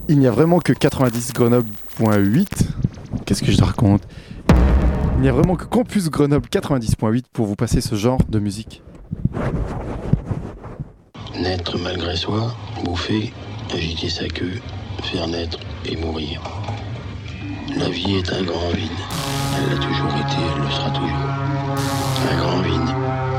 Il n'y a vraiment que 90 Grenoble.8. Qu'est-ce que je te raconte? Il n'y a vraiment que Campus Grenoble 90.8 pour vous passer ce genre de musique. Naître malgré soi, bouffer, agiter sa queue, faire naître et mourir. La vie est un grand vide. Elle l'a toujours été, elle le sera toujours. Un grand vide.